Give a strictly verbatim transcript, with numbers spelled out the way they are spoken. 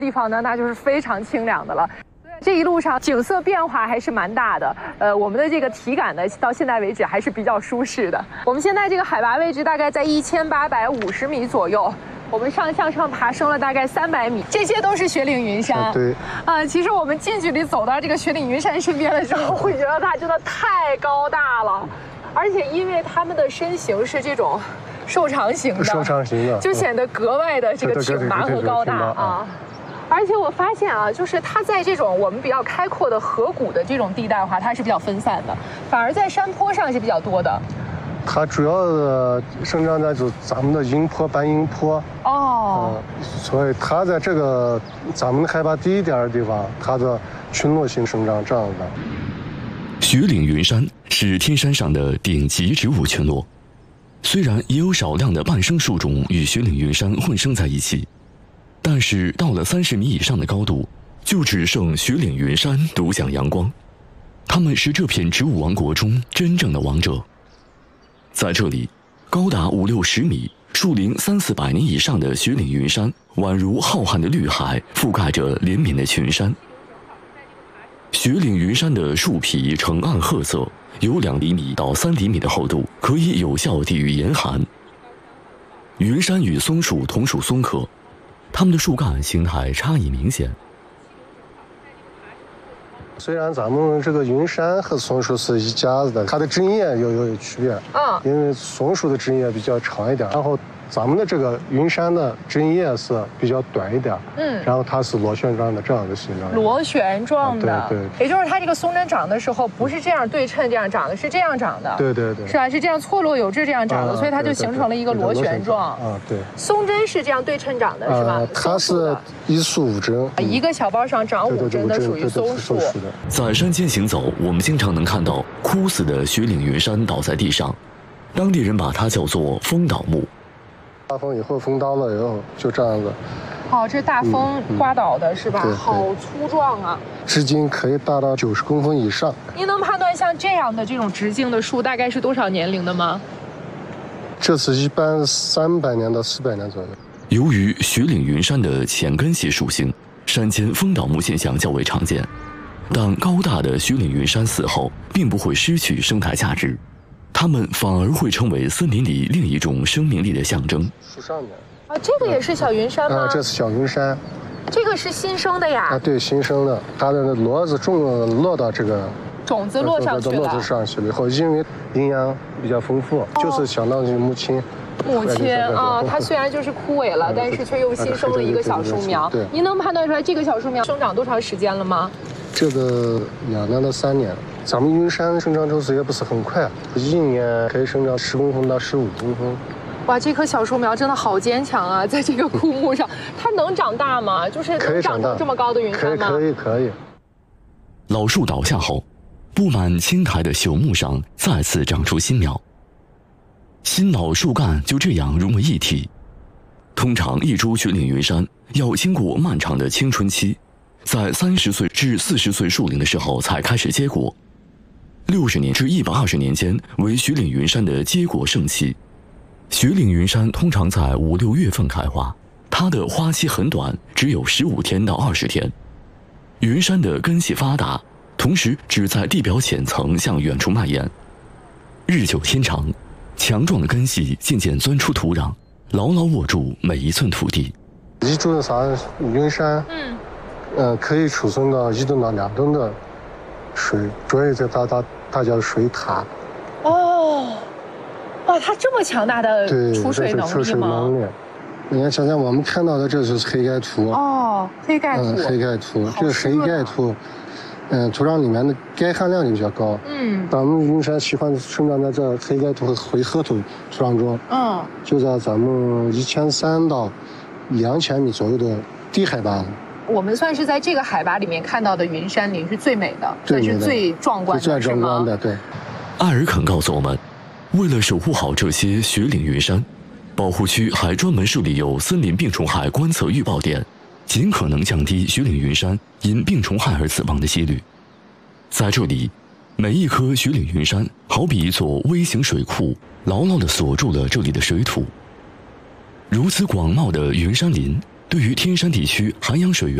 地方呢，那就是非常清凉的了。这一路上景色变化还是蛮大的，呃，我们的这个体感呢，到现在为止还是比较舒适的。我们现在这个海拔位置大概在一千八百五十米左右。我们上向上爬升了大概三百米，这些都是雪岭云山。 啊对， 啊，其实我们近距离走到这个雪岭云山身边的时候，会觉得它真的太高大了，而且因为它们的身形是这种瘦长型的， 瘦长型的， 就显得格外的这个挺拔和高大啊。而且我发现啊，就是它在这种我们比较开阔的河谷的这种地带的话，它是比较分散的，反而在山坡上是比较多的。 它主要的生长在就咱们的阴坡、半阴坡哦、 呃，所以它在这个咱们的海拔低一点的地方，它的群落性生长这样的。 雪岭云山是天山上的顶级植物群落，虽然也有少量的半生树种与雪岭云山混生在一起，但是到了三十米以上的高度，就只剩雪岭云山独享阳光。它们是这片植物王国中真正的王者。在这里，高达五六十米、树龄三四百年以上的雪岭云山，宛如浩瀚的绿海，覆盖着连绵的群山。雪岭云山的树皮呈暗褐色，有两厘米到三厘米的厚度，可以有效抵御严寒。云杉与松树同属松科，它们的树干形态差异明显。 虽然咱们这个云杉和松树是一家子的，它的针叶有有区别。 嗯， 因为松树的针叶比较长一点，然后咱们的这个云杉的针叶是比较短一点。嗯，然后它是螺旋状的这样的形状。 螺旋状的， 啊、对对。 也就是它这个松针长的时候不是这样对称这样长的，是这样长的。 对对对。 是吧？是这样错落有致这样长的， 啊、 所以它就形成了一个螺旋状。 啊，对。 松针是这样对称长的，是吧？ 呃、它是一树五针， 一个小包上长五针的属于松树。 在山间行走，我们经常能看到枯死的雪岭云杉倒在地上，当地人把它叫做风倒木。 大风以后风倒了以后就这样子。 哦，这大风刮倒的是吧？ 嗯嗯、 好粗壮啊！ 直径可以达到九十公分以上。 您能判断像这样的这种直径的树大概是多少年龄的吗？ 这是一般三百年到四百年左右。 由于雪岭云杉的浅根系属性，山间风倒木现象较为常见。但高大的雪岭云杉死后，并不会失去生态价值，它们反而会成为森林里另一种生命力的象征。 树上面啊，这个也是小云杉吗？ 啊，这是小云杉。 这个是新生的呀？ 啊，对，新生的，它的螺子种落到这个种子落上去了， 落子上去了以后，因为营养比较丰富，哦、就是相当于母亲。 母亲啊，它虽然就是枯萎了，但是却又新生了一个小树苗。 对， 您能判断出来这个小树苗生长多长时间了吗？ 这个两年到三年，咱们云杉生长周期也不是很快，一年可以生长十公分到十五公分。 哇，这棵小树苗真的好坚强啊！在这个枯木上，它能长大吗？就是能长成这么高的云杉吗？ 可以，可以。 老树倒下后，布满青苔的朽木上再次长出新苗，新老树干就这样融为一体。通常，一株雪岭云杉要经过漫长的青春期。在三十岁至四十岁树龄的时候才开始结果，六十年至一百二十年间为雪岭云杉的结果盛期。雪岭云杉通常在五六月份开花，它的花期很短，只有十五天到二十天。云杉的根系发达，同时只在地表浅层向远处蔓延。日久天长，强壮的根系渐渐钻出土壤，牢牢握住每一寸土地。 一株啥云杉，嗯。呃，可以储存到一吨到两吨的水，所以这它它它叫水塔。 哦，哇，它这么强大的储水能力吗？ 储水能力。你看，想想我们看到的这就是黑盖土。 哦，黑盖土。 嗯，黑盖土，这个黑盖土，嗯、呃，土壤里面的钙含量就比较高。嗯。咱们云杉喜欢生长在这黑盖土和灰褐土土壤中。嗯。就在咱们一千三到两千米左右的低海拔。 我们算是在这个海拔里面看到的云杉林是最美的，算是最壮观的， 最壮观的。对。 艾尔肯告诉我们，为了守护好这些雪岭云杉，保护区还专门设立有森林病虫害观测预报点，尽可能降低雪岭云杉因病虫害而死亡的几率。在这里，每一棵雪岭云杉好比一座微型水库，牢牢地锁住了这里的水土。如此广袤的云杉林， 对于天山地区涵养水源